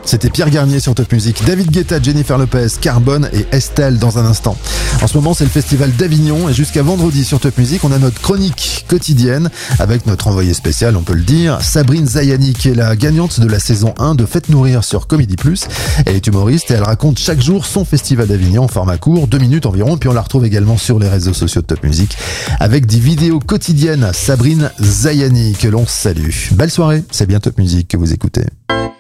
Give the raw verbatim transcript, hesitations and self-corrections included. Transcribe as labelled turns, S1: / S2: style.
S1: C'était Pierre Garnier sur Top Music. David Guetta, Jennifer Lopez, Carbone et Estelle dans un instant. En ce moment, c'est le festival d'Avignon et jusqu'à vendredi sur Top Music, on a notre chronique quotidienne avec notre envoyée spéciale, on peut le dire, Sabrine Zayani, qui est la gagnante de la saison un de Faites Nourrir sur Comédie Plus. Elle est humoriste et elle raconte chaque jour son festival d'Avignon en format court, deux minutes environ. Puis on la retrouve également sur les réseaux sociaux de Top Music avec des vidéos quotidiennes. Sabrine Zayani, que l'on salue. Belle soirée, c'est bien Top Music que vous écoutez.